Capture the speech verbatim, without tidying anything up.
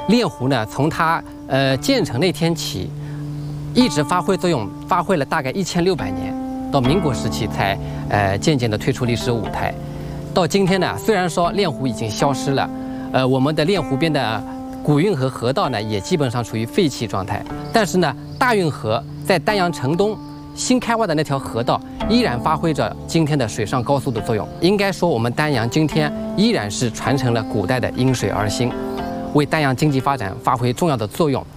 练湖呢，从它呃建成那天起，一直发挥作用，发挥了大概一千六百年，到民国时期才呃渐渐的退出历史舞台。到今天呢，虽然说练湖已经消失了，呃，我们的练湖边的古运河河道呢，也基本上处于废弃状态，但是呢，大运河在丹阳城东新开挖的那条河道依然发挥着今天的水上高速的作用。应该说，我们丹阳今天依然是传承了古代的因水而兴，为丹阳经济发展发挥重要的作用。